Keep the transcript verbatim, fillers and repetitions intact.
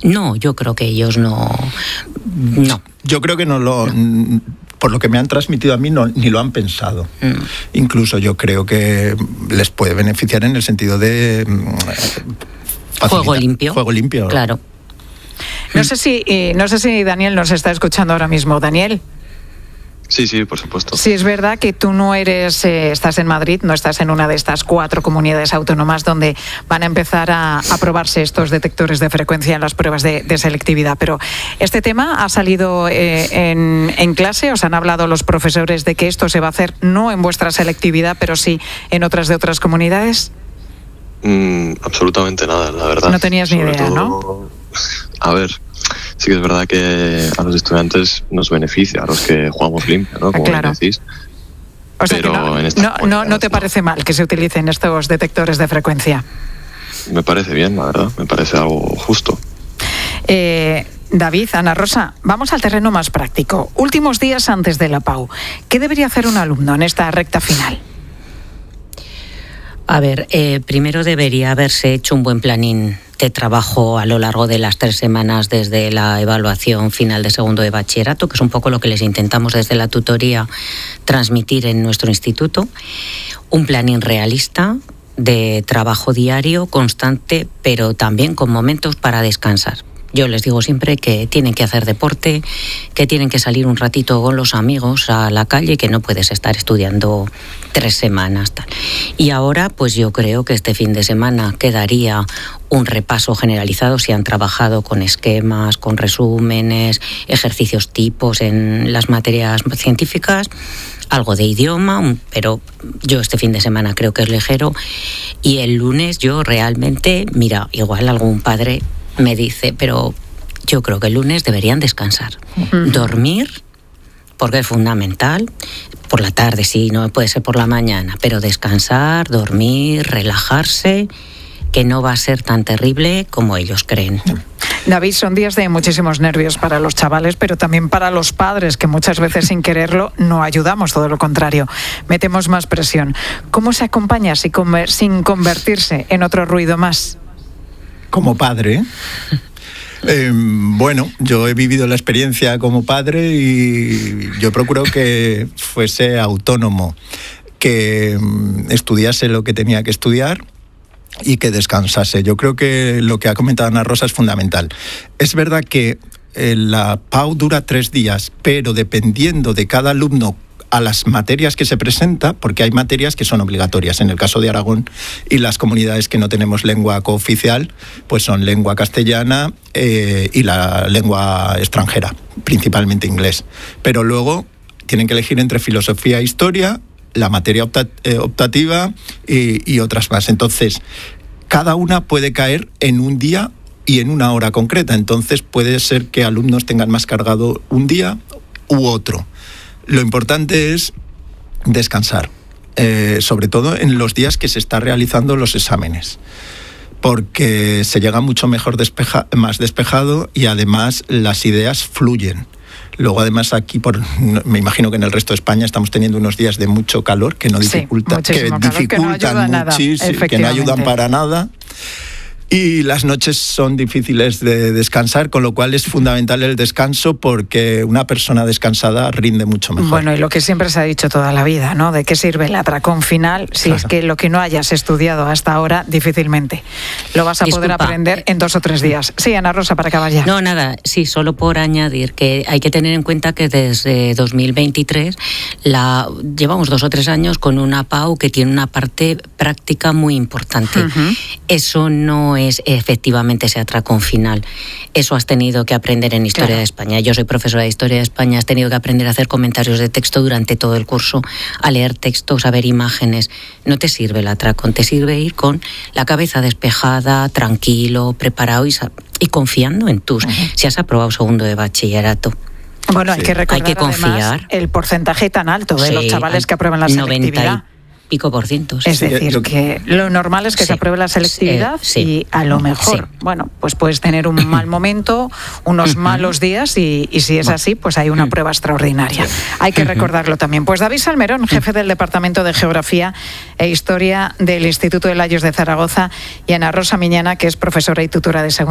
No, yo creo que ellos no... no. Yo creo que no lo... No. Por lo que me han transmitido a mí, no, ni lo han pensado. Mm. Incluso yo creo que les puede beneficiar en el sentido de... Facilitar. Juego limpio. Juego limpio. Claro. No sé si, eh, no sé si Daniel nos está escuchando ahora mismo. Daniel. Sí, sí, por supuesto. Sí, es verdad que tú no eres, eh, estás en Madrid, no estás en una de estas cuatro comunidades autónomas donde van a empezar a aprobarse estos detectores de frecuencia en las pruebas de, de selectividad. Pero este tema ha salido eh, en, en clase, os han hablado los profesores de que esto se va a hacer no en vuestra selectividad, pero sí en otras de otras comunidades. Mm, absolutamente nada, la verdad. No tenías ni Sobre idea, todo, ¿no? A ver, sí que es verdad que a los estudiantes nos beneficia, a los que jugamos limpio, ¿no? Como claro. decís. O sea Pero que no, en no, no, no te parece mal que se utilicen estos detectores de frecuencia. Me parece bien, la verdad, me parece algo justo. Eh, David, Ana Rosa, vamos al terreno más práctico. Últimos días antes de la P A U, ¿qué debería hacer un alumno en esta recta final? A ver, eh, primero debería haberse hecho un buen planín de trabajo a lo largo de las tres semanas desde la evaluación final de segundo de bachillerato, que es un poco lo que les intentamos desde la tutoría transmitir en nuestro instituto. Un planín realista de trabajo diario, constante, pero también con momentos para descansar. Yo les digo siempre que tienen que hacer deporte, que tienen que salir un ratito con los amigos a la calle, que no puedes estar estudiando tres semanas. Tal. Y ahora, pues yo creo que este fin de semana quedaría un repaso generalizado, si han trabajado con esquemas, con resúmenes, ejercicios tipos en las materias científicas, algo de idioma, pero yo este fin de semana creo que es ligero. Y el lunes yo realmente, mira, igual algún padre me dice, pero yo creo que el lunes deberían descansar. Uh-huh. Dormir, porque es fundamental. Por la tarde sí, no puede ser por la mañana, pero descansar, dormir, relajarse, que no va a ser tan terrible como ellos creen. David, son días de muchísimos nervios para los chavales, pero también para los padres, que muchas veces sin quererlo no ayudamos, todo lo contrario, metemos más presión. ¿Cómo se acompaña sin convertirse en otro ruido más? Como padre, eh, bueno, yo he vivido la experiencia como padre y yo procuro que fuese autónomo, que estudiase lo que tenía que estudiar y que descansase. Yo creo que lo que ha comentado Ana Rosa es fundamental. Es verdad que eh, la P A U dura tres días, pero dependiendo de cada alumno a las materias que se presenta, porque hay materias que son obligatorias. En el caso de Aragón y las comunidades que no tenemos lengua cooficial, pues son lengua castellana eh, y la lengua extranjera, principalmente inglés. Pero luego tienen que elegir entre filosofía e historia, la materia opta- eh, optativa y, y otras más. Entonces, cada una puede caer en un día y en una hora concreta. Entonces, puede ser que alumnos tengan más cargado un día u otro. Lo importante es descansar, eh, sobre todo en los días que se están realizando los exámenes, porque se llega mucho mejor despeja, más despejado y además las ideas fluyen. Luego, además, aquí, por, me imagino que en el resto de España estamos teniendo unos días de mucho calor que no dificulta, sí, que calor, dificultan que no muchísimo, que no ayudan para nada. Y las noches son difíciles de descansar, con lo cual es fundamental el descanso porque una persona descansada rinde mucho mejor. Bueno, y lo que siempre se ha dicho toda la vida, ¿no? ¿De qué sirve el atracón final si claro. es que lo que no hayas estudiado hasta ahora difícilmente lo vas a Disculpa. poder aprender en dos o tres días? Sí, Ana Rosa, para acabar ya. No, nada, sí, solo por añadir que hay que tener en cuenta que desde dos mil veintitrés la, llevamos dos o tres años con una P A U que tiene una parte práctica muy importante. Uh-huh. Eso no es es efectivamente ese atracón final. Eso has tenido que aprender en Historia claro. de España. Yo soy profesora de Historia de España, has tenido que aprender a hacer comentarios de texto durante todo el curso, a leer textos, a ver imágenes. No te sirve el atracón, te sirve ir con la cabeza despejada, tranquilo, preparado y, y confiando en tus... Uh-huh. Si has aprobado segundo de bachillerato. Bueno, hay sí. que recordar hay que confiar. El porcentaje tan alto de sí, los chavales que aprueban la selectividad. Pico por ciento. Sí. Es decir, yo, que lo normal es que sí, se apruebe la selectividad eh, sí. y a lo mejor, sí. bueno, pues puedes tener un mal momento, unos malos días y, y si es así, pues hay una prueba extraordinaria. Hay que recordarlo también. Pues David Salmerón, jefe del Departamento de Geografía e Historia del Instituto de Layos de Zaragoza, y Ana Rosa Miñana, que es profesora y tutora de segundo